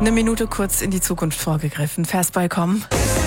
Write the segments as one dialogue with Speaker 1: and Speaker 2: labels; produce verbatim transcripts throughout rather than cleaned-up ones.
Speaker 1: Eine Minute kurz in die Zukunft vorgegriffen. Fastball kommen.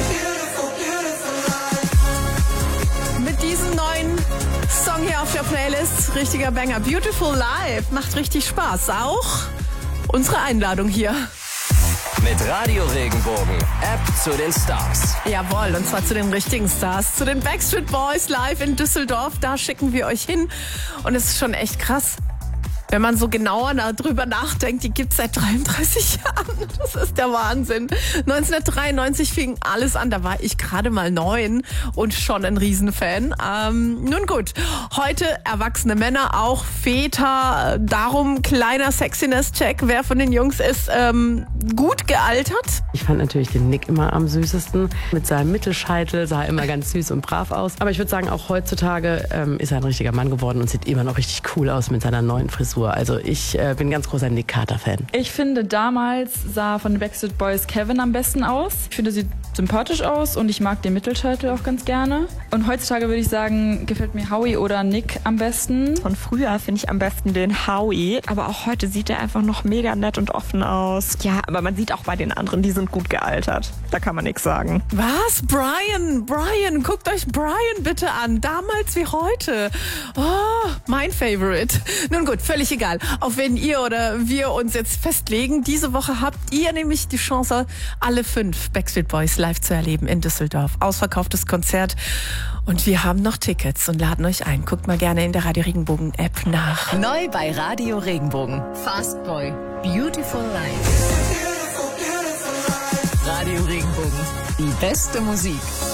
Speaker 1: Mit diesem neuen Song hier auf der Playlist, richtiger Banger. Beautiful Life, macht richtig Spaß. Auch unsere Einladung hier.
Speaker 2: Mit Radio Regenbogen, App zu den Stars.
Speaker 1: Jawohl, und zwar zu den richtigen Stars, zu den Backstreet Boys live in Düsseldorf. Da schicken wir euch hin und es ist schon echt krass. Wenn man so genauer darüber nachdenkt, die gibt's seit dreiunddreißig Jahren. Das ist der Wahnsinn. neunzehnhundertdreiundneunzig fing alles an, da war ich gerade mal neun und schon ein Riesenfan. Ähm, nun gut, heute erwachsene Männer, auch Väter. Darum kleiner Sexiness-Check, wer von den Jungs ist ähm, gut gealtert.
Speaker 3: Ich fand natürlich den Nick immer am süßesten. Mit seinem Mittelscheitel sah er immer ganz süß und brav aus. Aber ich würde sagen, auch heutzutage ähm, ist er ein richtiger Mann geworden und sieht immer noch richtig cool aus mit seiner neuen Frisur. Also ich äh, bin ganz großer Nick Carter-Fan.
Speaker 4: Ich finde, damals sah von den Backstreet Boys Kevin am besten aus. Ich finde, er sieht sympathisch aus und ich mag den Mittelscheitel auch ganz gerne. Und heutzutage würde ich sagen, gefällt mir Howie oder Nick am besten.
Speaker 5: Von früher finde ich am besten den Howie. Aber auch heute sieht er einfach noch mega nett und offen aus. Ja, aber man sieht auch bei den anderen, die sind gut gealtert. Da kann man nichts sagen.
Speaker 1: Was? Brian, Brian, guckt euch Brian bitte an. Damals wie heute. Oh, mein Favorite. Nun gut, völlig egal, auf wen ihr oder wir uns jetzt festlegen. Diese Woche habt ihr nämlich die Chance, alle fünf Backstreet Boys live zu erleben in Düsseldorf. Ausverkauftes Konzert und wir haben noch Tickets und laden euch ein. Guckt mal gerne in der Radio Regenbogen App nach.
Speaker 6: Neu bei Radio Regenbogen. Fastboy. Beautiful Life. Radio Regenbogen. Die beste Musik.